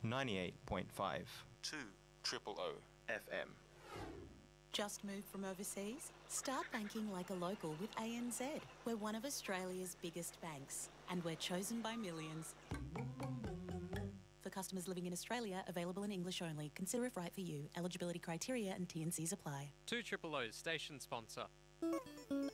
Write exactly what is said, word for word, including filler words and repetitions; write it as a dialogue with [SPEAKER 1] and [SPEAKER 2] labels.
[SPEAKER 1] ninety-eight point five. two triple O F M.
[SPEAKER 2] Just moved from overseas? Start banking like a local with A N Z. We're one of Australia's biggest banks, and we're chosen by millions. For customers living in Australia, available in English only. Consider if right for you. Eligibility criteria and T and Cs apply.
[SPEAKER 3] two triple O's station sponsor.